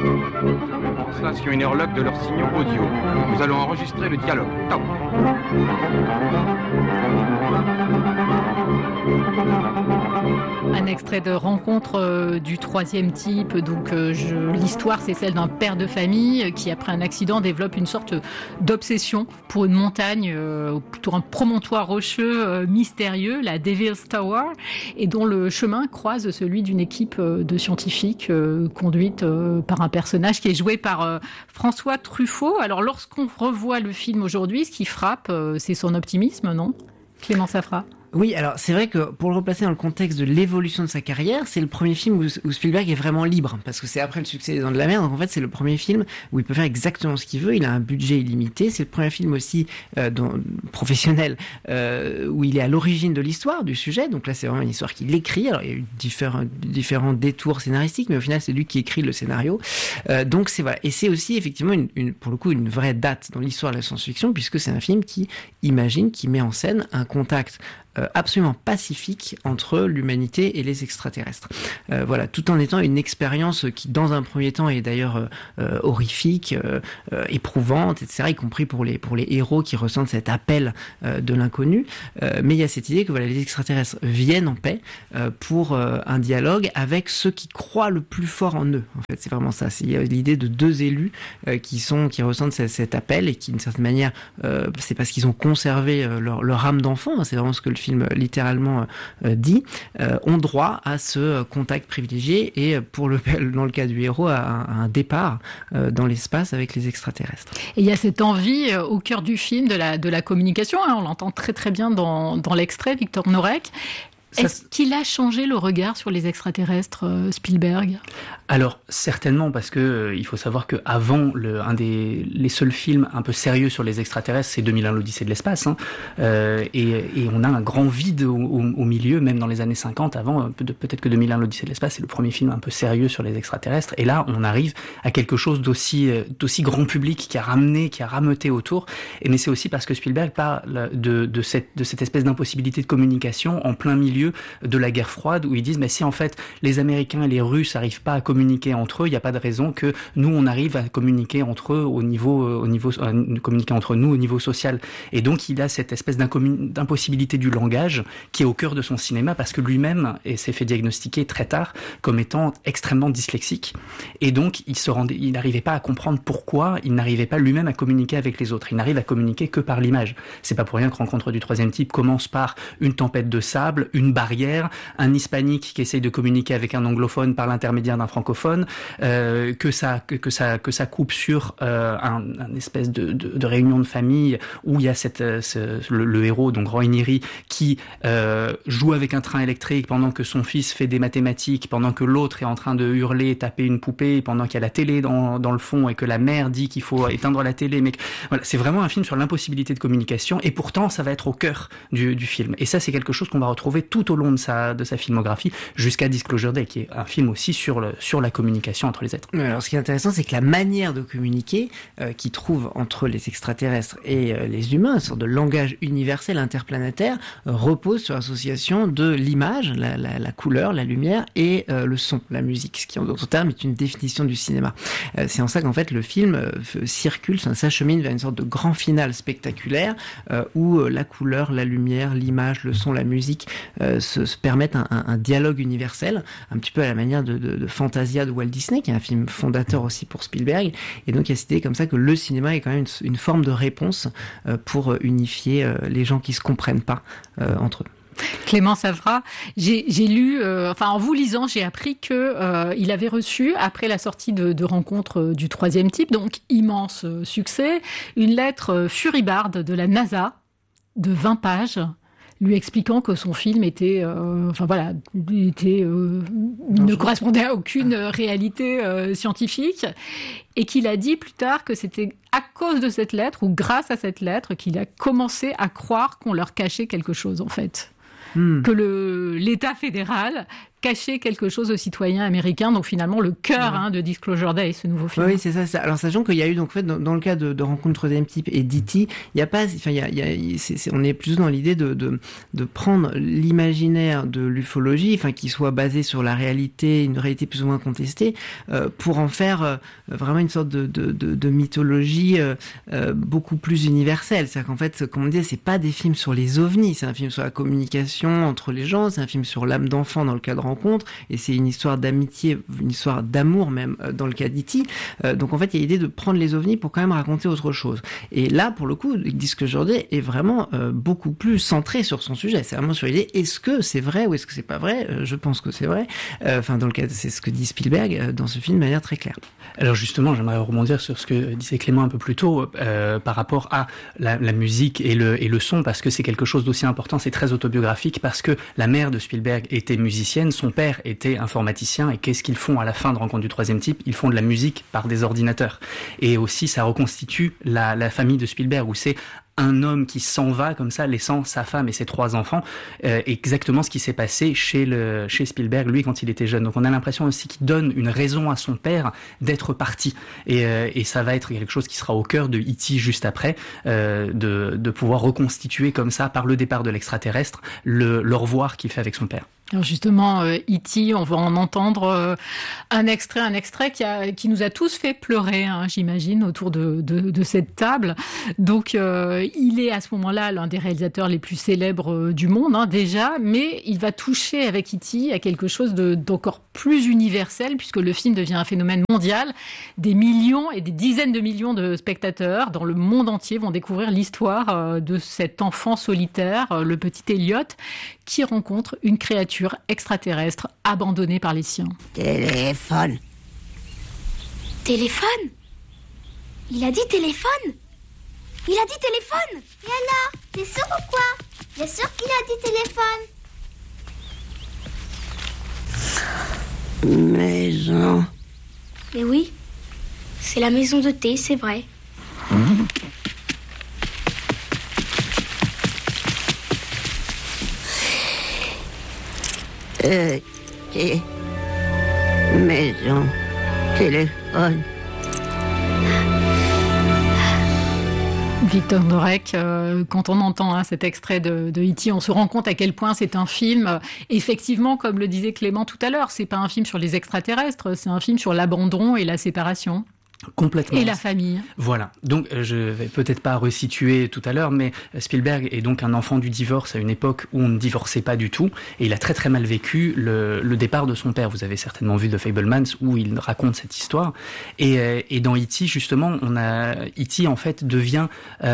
Translation énerlogue de leurs signaux audio. Nous allons enregistrer le dialogue. Top. Un extrait de Rencontre du troisième type. Donc, l'histoire, c'est celle d'un père de famille qui, après un accident, développe une sorte d'obsession pour une montagne, ou plutôt un promontoire rocheux mystérieux, la Devil's Tower, et dont le chemin croise celui d'une équipe de scientifiques conduite par un personnage qui est joué par François Truffaut. Alors, lorsqu'on revoit le film aujourd'hui, ce qui frappe, c'est son optimisme, non ? Clément Safra. Oui, alors c'est vrai que pour le replacer dans le contexte de l'évolution de sa carrière, c'est le premier film où Spielberg est vraiment libre, parce que c'est après le succès des Dents de la Mer, donc en fait c'est le premier film où il peut faire exactement ce qu'il veut, il a un budget illimité, c'est le premier film aussi professionnel où il est à l'origine de l'histoire, du sujet, donc là c'est vraiment une histoire qu'il écrit, alors il y a eu différents détours scénaristiques, mais au final c'est lui qui écrit le scénario, donc c'est voilà, et c'est aussi effectivement pour le coup une vraie date dans l'histoire de la science-fiction, puisque c'est un film qui imagine, qui met en scène un contact absolument pacifique entre l'humanité et les extraterrestres. Voilà, tout en étant une expérience qui, dans un premier temps, est d'ailleurs horrifique, éprouvante, etc., y compris pour les héros qui ressentent cet appel de l'inconnu. Mais il y a cette idée que voilà, les extraterrestres viennent en paix pour un dialogue avec ceux qui croient le plus fort en eux. En fait, c'est vraiment ça. Il y a l'idée de deux élus qui ressentent cet appel et qui, d'une certaine manière, c'est parce qu'ils ont conservé leur âme d'enfant. Hein, c'est vraiment ce que le film littéralement dit, ont droit à ce contact privilégié et dans le cas du héros à un départ dans l'espace avec les extraterrestres. Et il y a cette envie au cœur du film de la communication, hein, on l'entend très très bien dans l'extrait, Victor Norek. Est-ce qu'il a changé le regard sur les extraterrestres, Spielberg ? Alors, certainement, parce que il faut savoir qu'avant, les seuls films un peu sérieux sur les extraterrestres, c'est 2001, l'Odyssée de l'espace. Hein, et on a un grand vide au milieu, même dans les années 50, avant, peut-être que 2001, l'Odyssée de l'espace, c'est le premier film un peu sérieux sur les extraterrestres. Et là, on arrive à quelque chose d'aussi grand public qui a rameuté autour. Mais c'est aussi parce que Spielberg parle de cette espèce d'impossibilité de communication en plein milieu de la guerre froide, où ils disent mais si en fait les Américains et les Russes n'arrivent pas à communiquer entre eux, il n'y a pas de raison que nous on arrive à communiquer entre eux communiquer entre nous au niveau social. Et donc il a cette espèce d'impossibilité du langage qui est au cœur de son cinéma, parce que lui-même s'est fait diagnostiquer très tard comme étant extrêmement dyslexique, et donc il n'arrivait pas à comprendre pourquoi il n'arrivait pas lui-même à communiquer avec les autres. Il n'arrive à communiquer que par l'image. C'est pas pour rien que Rencontre du troisième type commence par une tempête de sable, une barrière, un hispanique qui essaye de communiquer avec un anglophone par l'intermédiaire d'un francophone, que ça coupe sur un espèce de réunion de famille où il y a le héros, donc Roy Neary, qui joue avec un train électrique pendant que son fils fait des mathématiques, pendant que l'autre est en train de hurler, taper une poupée, pendant qu'il y a la télé dans le fond et que la mère dit qu'il faut éteindre la télé. Mais voilà, c'est vraiment un film sur l'impossibilité de communication, et pourtant ça va être au cœur du film. Et ça, c'est quelque chose qu'on va retrouver tout au long de sa filmographie, jusqu'à Disclosure Day, qui est un film aussi sur la communication entre les êtres. Alors, ce qui est intéressant, c'est que la manière de communiquer qu'ils trouvent entre les extraterrestres et les humains, une sorte de langage universel interplanétaire, repose sur l'association de l'image, la couleur, la lumière, et le son, la musique, ce qui en d'autres termes est une définition du cinéma. C'est en ça qu'en fait le film s'achemine vers une sorte de grand final spectaculaire où la couleur, la lumière, l'image, le son, la musique se permettent un dialogue universel, un petit peu à la manière de Fantasia de Walt Disney, qui est un film fondateur aussi pour Spielberg. Et donc il y a cette idée comme ça que le cinéma est quand même une forme de réponse pour unifier les gens qui se comprennent pas entre eux. Clément Safra, j'ai lu, en vous lisant, j'ai appris que il avait reçu, après la sortie de Rencontre du troisième type, donc immense succès, une lettre furibarde de la NASA de 20 pages, lui expliquant que son film ne correspondait à aucune réalité scientifique, et qu'il a dit plus tard que c'était à cause de cette lettre, ou grâce à cette lettre, qu'il a commencé à croire qu'on leur cachait quelque chose, en fait. Que l'État fédéral cacher quelque chose aux citoyens américains. Donc finalement, le cœur de Disclosure Day, ce nouveau film. Oui, c'est ça. Alors sachant qu'il y a eu, donc en fait, dans le cas de Rencontre troisième type et d'E.T., il y a pas, enfin, on est plus dans l'idée de prendre l'imaginaire de l'ufologie, enfin, qui soit basé sur la réalité, une réalité plus ou moins contestée, pour en faire vraiment une sorte de mythologie beaucoup plus universelle. C'est-à-dire qu'en fait, comme on disait, c'est pas des films sur les ovnis, c'est un film sur la communication entre les gens, c'est un film sur l'âme d'enfant dans le cas de Rencontre, et c'est une histoire d'amitié, une histoire d'amour même dans le cas d'E.T. Donc en fait, il y a l'idée de prendre les ovnis pour quand même raconter autre chose. Et là, pour le coup, Disclosure Day est vraiment beaucoup plus centré sur son sujet. C'est vraiment sur l'idée, est-ce que c'est vrai ou est-ce que c'est pas vrai? Je pense que c'est vrai. Enfin, dans le cas, c'est ce que dit Spielberg dans ce film de manière très claire. Alors justement, j'aimerais rebondir sur ce que disait Clément un peu plus tôt par rapport à la musique et le son, parce que c'est quelque chose d'aussi important, c'est très autobiographique, parce que la mère de Spielberg était musicienne, son père était informaticien, et qu'est-ce qu'ils font à la fin de Rencontre du troisième type? Ils font de la musique par des ordinateurs. Et aussi, ça reconstitue la famille de Spielberg, où c'est un homme qui s'en va comme ça, laissant sa femme et ses 3 enfants, exactement ce qui s'est passé chez Spielberg, lui, quand il était jeune. Donc on a l'impression aussi qu'il donne une raison à son père d'être parti. Et ça va être quelque chose qui sera au cœur de E.T. juste après, de pouvoir reconstituer comme ça, par le départ de l'extraterrestre, le revoir qu'il fait avec son père. Alors justement, E.T., on va en entendre un extrait qui nous a tous fait pleurer, j'imagine, autour de cette table. Donc, il est à ce moment-là l'un des réalisateurs les plus célèbres du monde, déjà, mais il va toucher avec E.T. à quelque chose d'encore plus universel, puisque le film devient un phénomène mondial. Des millions et des dizaines de millions de spectateurs dans le monde entier vont découvrir l'histoire de cet enfant solitaire, le petit Elliot, qui rencontre une créature extraterrestre abandonnée par les siens. Téléphone. Téléphone? Il a dit téléphone? Il a dit téléphone? Et alors, t'es sûr ou quoi? Bien sûr qu'il a dit téléphone. Maison. Mais oui, c'est la maison de thé, c'est vrai. Maison, téléphone. Victor Dorek, quand on entend cet extrait de E.T., on se rend compte à quel point c'est un film, effectivement, comme le disait Clément tout à l'heure, c'est pas un film sur les extraterrestres, c'est un film sur l'abandon et la séparation. Complètement. Et la famille. Voilà. Donc, je vais peut-être pas resituer tout à l'heure, mais Spielberg est donc un enfant du divorce à une époque où on ne divorçait pas du tout, et il a très très mal vécu le départ de son père. Vous avez certainement vu The Fabelmans où il raconte cette histoire. Et dans E.T., justement, E.T. en fait devient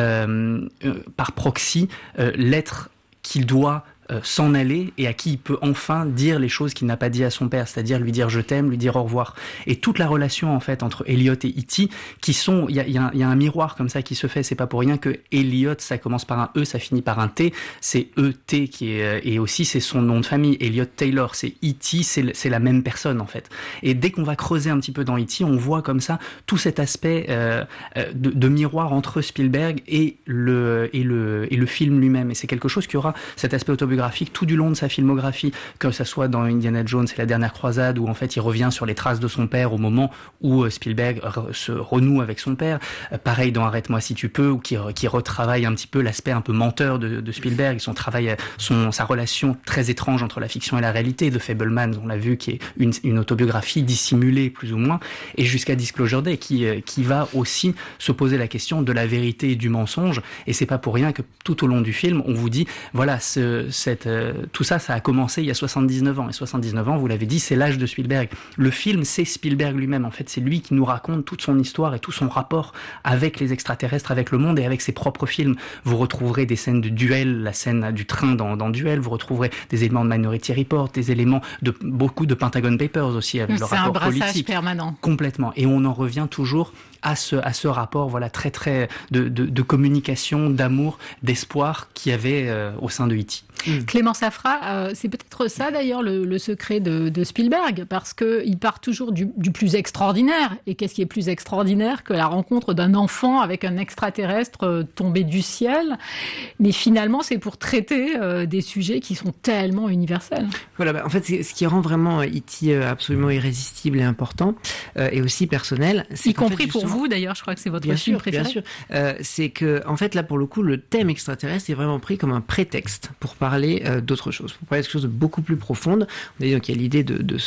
par proxy l'être qu'il doit s'en aller et à qui il peut enfin dire les choses qu'il n'a pas dit à son père, c'est-à-dire lui dire je t'aime, lui dire au revoir. Et toute la relation en fait entre Elliot et E.T. qui sont, il y a un miroir comme ça qui se fait. C'est pas pour rien que Elliot ça commence par un E, ça finit par un T. C'est E.T. qui est et aussi c'est son nom de famille. Elliot Taylor, c'est E.T. c'est la même personne en fait. Et dès qu'on va creuser un petit peu dans E.T., on voit comme ça tout cet aspect de miroir entre Spielberg et le film lui-même. Et c'est quelque chose qui aura cet aspect autobiographique tout du long de sa filmographie, que ça soit dans Indiana Jones et la dernière croisade, où en fait il revient sur les traces de son père au moment où Spielberg se renoue avec son père. Pareil dans Arrête-moi si tu peux, ou qui retravaille un petit peu l'aspect un peu menteur de Spielberg, sa relation très étrange entre la fiction et la réalité. de Fabelmans, on l'a vu, qui est une autobiographie dissimulée plus ou moins, et jusqu'à Disclosure Day qui va aussi se poser la question de la vérité et du mensonge. Et c'est pas pour rien que tout au long du film on vous dit voilà, tout ça a commencé il y a 79 ans, et 79 ans, vous l'avez dit, c'est l'âge de Spielberg. Le film, c'est Spielberg lui-même, en fait, c'est lui qui nous raconte toute son histoire et tout son rapport avec les extraterrestres, avec le monde et avec ses propres films. Vous retrouverez des scènes de duel, la scène du train dans Duel, vous retrouverez des éléments de Minority Report, des éléments de beaucoup de Pentagon Papers aussi, avec le rapport politique. C'est un brassage permanent. Complètement. Et on en revient toujours à ce rapport, voilà, très très de communication, d'amour, d'espoir qu'il y avait au sein de E.T. Clément Safra, c'est peut-être ça d'ailleurs le secret de Spielberg, parce qu'il part toujours du plus extraordinaire. Et qu'est-ce qui est plus extraordinaire que la rencontre d'un enfant avec un extraterrestre tombé du ciel? Mais finalement, c'est pour traiter des sujets qui sont tellement universels. Voilà, en fait, ce qui rend vraiment E.T. absolument irrésistible et important, et aussi personnel, c'est y compris pour vous d'ailleurs, je crois que c'est votre film préféré. Bien sûr, c'est que en fait là pour le coup le thème extraterrestre est vraiment pris comme un prétexte pour parler d'autre chose, pour parler de quelque chose de beaucoup plus profonde. On a dit donc il y a l'idée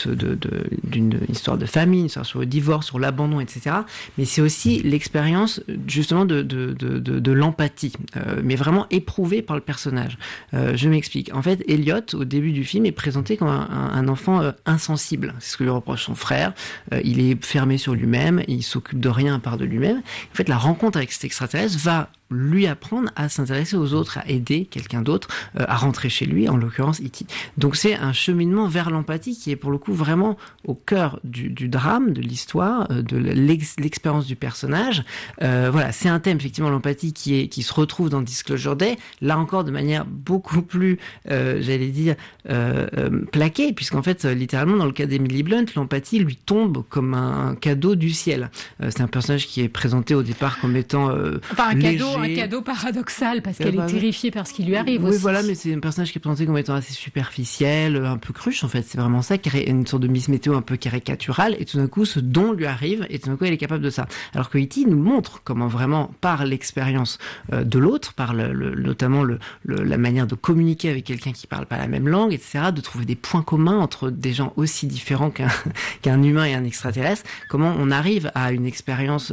d'une histoire de famille, une histoire sur le divorce, sur l'abandon, etc. Mais c'est aussi l'expérience justement de l'empathie, mais vraiment éprouvée par le personnage. Je m'explique. En fait, Elliot au début du film est présenté comme un enfant insensible. C'est ce que lui reproche son frère. Il est fermé sur lui-même, il s'occupe de rien à part de lui-même. En fait, la rencontre avec cet extraterrestre va lui apprendre à s'intéresser aux autres, à aider quelqu'un d'autre, à rentrer chez lui, en l'occurrence E.T. Donc c'est un cheminement vers l'empathie qui est pour le coup vraiment au cœur du drame, de l'histoire, de l'expérience du personnage. Voilà, c'est un thème effectivement l'empathie qui se retrouve dans Disclosure Day, là encore de manière beaucoup plus, j'allais dire, plaquée, puisqu'en fait littéralement dans le cas d'Emily Blunt, l'empathie lui tombe comme un cadeau du ciel. C'est un personnage qui est présenté au départ comme étant léger. Un cadeau paradoxal, parce qu'elle est terrifiée par ce qui lui arrive aussi. Oui, voilà, mais c'est un personnage qui est présenté comme étant assez superficiel, un peu cruche, en fait. C'est vraiment ça, une sorte de Miss Météo un peu caricaturale, et tout d'un coup, ce don lui arrive, et tout d'un coup, elle est capable de ça. Alors que E.T. nous montre comment vraiment, par l'expérience de l'autre, par notamment la manière de communiquer avec quelqu'un qui parle pas la même langue, etc., de trouver des points communs entre des gens aussi différents qu'un humain et un extraterrestre, comment on arrive à une expérience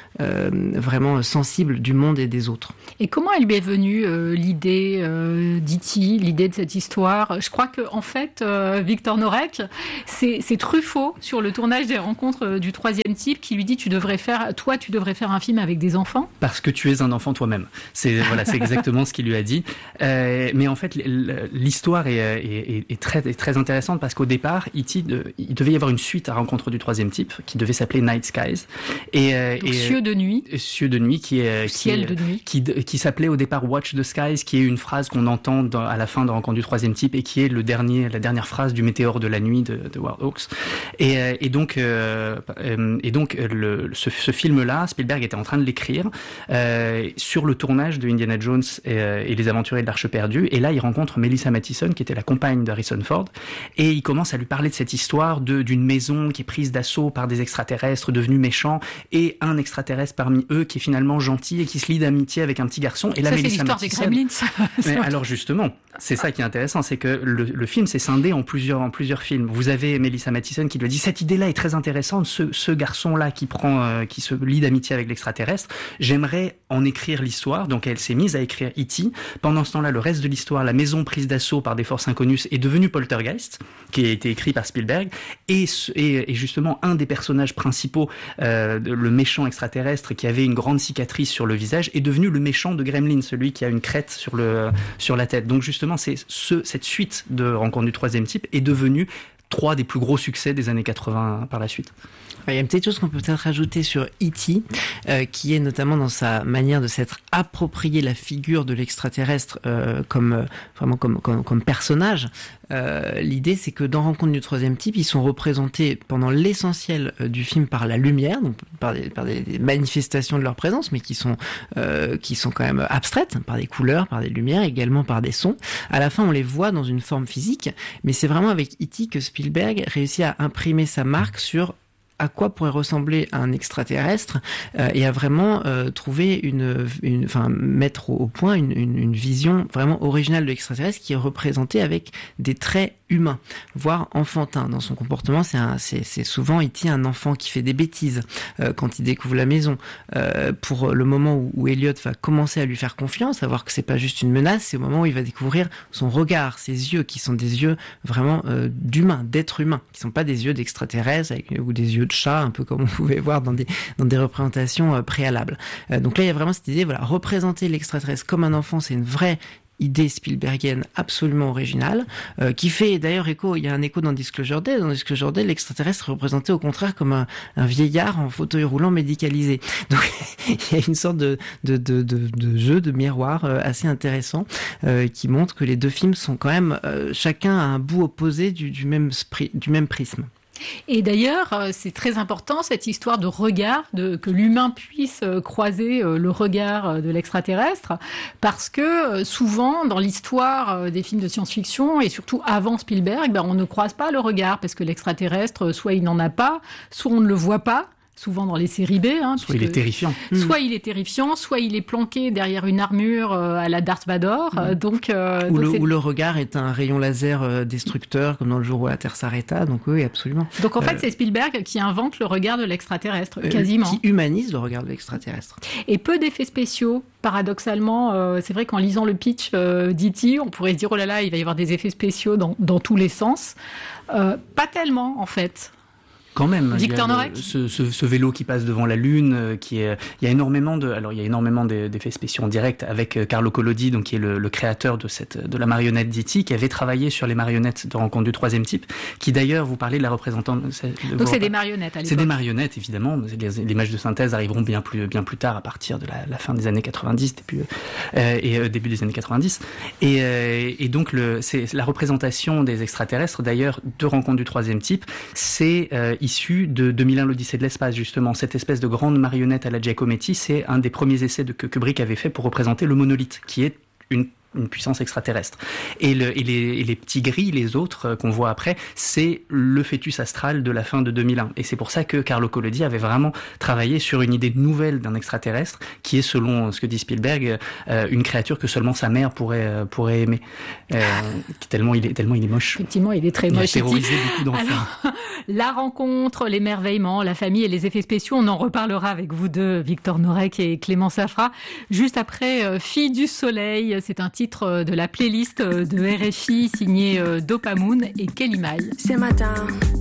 vraiment sensible du monde et des autres. Et comment elle lui est venue l'idée d'E.T., l'idée de cette histoire? Je crois que en fait, Victor Norek, c'est Truffaut sur le tournage des Rencontres du troisième type qui lui dit tu devrais faire un film avec des enfants. Parce que tu es un enfant toi-même. C'est exactement ce qu'il lui a dit. Mais en fait, l'histoire est très intéressante parce qu'au départ, E.T. il devait y avoir une suite à Rencontres du troisième type qui devait s'appeler Night Skies. Donc, Cieux de nuit. Cieux de nuit Ciel de nuit. Qui s'appelait au départ Watch the Skies, qui est une phrase qu'on entend à la fin de Rencontre du troisième type et qui est la dernière phrase du Météore de la nuit de Howard Hawks. Et donc ce film-là, Spielberg était en train de l'écrire sur le tournage de Indiana Jones et les Aventuriers de l'Arche perdue. Et là, il rencontre Melissa Mathison, qui était la compagne d'Harrison Ford, et il commence à lui parler de cette histoire d'une maison qui est prise d'assaut par des extraterrestres devenus méchants et un extraterrestre parmi eux qui est finalement gentil et qui se lie d'amitié avec un petit garçon. Et là, ça, Melissa c'est l'histoire Mathison, des Gremlins. Mais alors justement, c'est ça qui est intéressant, c'est que le film s'est scindé en plusieurs films. Vous avez Melissa Mathison qui lui dit cette idée-là est très intéressante, ce garçon-là qui se lie d'amitié avec l'extraterrestre, j'aimerais en écrire l'histoire. Donc elle s'est mise à écrire E.T. Pendant ce temps-là, le reste de l'histoire, la maison prise d'assaut par des forces inconnues, est devenue Poltergeist, qui a été écrit par Spielberg, et justement un des personnages principaux, le méchant extraterrestre qui avait une grande cicatrice sur le visage, est devenu le méchant de Gremlin, celui qui a une crête sur la tête. Donc justement, cette suite de Rencontre du troisième type est devenue 3 des plus gros succès des années 80 par la suite. Il y a une petite chose qu'on peut peut-être ajouter sur E.T., qui est notamment dans sa manière de s'être approprié la figure de l'extraterrestre comme personnage. L'idée, c'est que dans Rencontre du troisième type, ils sont représentés pendant l'essentiel du film par la lumière, donc par des manifestations de leur présence, mais qui sont quand même abstraites, par des couleurs, par des lumières, également par des sons. À la fin, on les voit dans une forme physique, mais c'est vraiment avec E.T. que Spielberg réussit à imprimer sa marque sur à quoi pourrait ressembler un extraterrestre et à vraiment trouver mettre au point une vision vraiment originale de l'extraterrestre qui est représentée avec des traits humain, voire enfantin dans son comportement. C'est souvent E.T. un enfant qui fait des bêtises quand il découvre la maison. Pour le moment où Elliot va commencer à lui faire confiance, à voir que c'est pas juste une menace, c'est au moment où il va découvrir son regard, ses yeux qui sont des yeux vraiment d'humain, d'être humain, qui sont pas des yeux d'extraterrestre ou des yeux de chat, un peu comme on pouvait voir dans des représentations préalables. Donc là, il y a vraiment cette idée, représenter l'extraterrestre comme un enfant, c'est une vraie idée Spielbergienne absolument originale, qui fait d'ailleurs écho, il y a un écho dans Disclosure Day. Dans Disclosure Day, l'extraterrestre est représenté au contraire comme un vieillard en fauteuil roulant médicalisé. Donc il y a une sorte de jeu, de miroir assez intéressant qui montre que les deux films sont quand même chacun à un bout opposé du même prisme. Et d'ailleurs, c'est très important cette histoire de regard, que l'humain puisse croiser le regard de l'extraterrestre, parce que souvent dans l'histoire des films de science-fiction et surtout avant Spielberg, on ne croise pas le regard parce que l'extraterrestre, soit il n'en a pas, soit on ne le voit pas. Souvent dans les séries B. Soit il est terrifiant. Soit il est terrifiant, soit il est planqué derrière une armure à la Darth Vader. Ou le regard est un rayon laser destructeur, comme dans Le jour où la Terre s'arrêta. Donc oui, absolument. Donc en fait, c'est Spielberg qui invente le regard de l'extraterrestre, quasiment. Qui humanise le regard de l'extraterrestre. Et peu d'effets spéciaux. Paradoxalement, c'est vrai qu'en lisant le pitch d'E.T., on pourrait se dire, oh là là, il va y avoir des effets spéciaux dans tous les sens. Pas tellement, en fait. Quand même, Victor Norek. Ce vélo qui passe devant la Lune, il y a énormément d'effets spéciaux en direct avec Carlo Collodi, donc qui est le créateur de la marionnette d'E.T., qui avait travaillé sur les marionnettes de Rencontre du troisième type, qui d'ailleurs, vous parlez de la représentante. Donc c'est des marionnettes à l'époque. C'est des marionnettes, évidemment. Les images de synthèse arriveront bien plus tard, à partir de la fin des années 90, début des années 90. Et donc c'est la représentation des extraterrestres, d'ailleurs, de Rencontre du troisième type, c'est issu de 2001 l'Odyssée de l'espace, justement. Cette espèce de grande marionnette à la Giacometti, c'est un des premiers essais que Kubrick avait fait pour représenter le monolithe, qui est une puissance extraterrestre. Et les petits gris, les autres qu'on voit après, c'est le fœtus astral de la fin de 2001. Et c'est pour ça que Carlo Collodi avait vraiment travaillé sur une idée nouvelle d'un extraterrestre, qui est, selon ce que dit Spielberg, une créature que seulement sa mère pourrait aimer. Tellement il est moche. Effectivement, il est très moche. Il a terrorisé beaucoup d'enfants. Alors, la rencontre, l'émerveillement, la famille et les effets spéciaux, on en reparlera avec vous deux, Victor Norek et Clément Safra. Juste après, Fille du Soleil, c'est un titre de la playlist de RFI signé Dopamoon et Kelly Mai. Ce matin,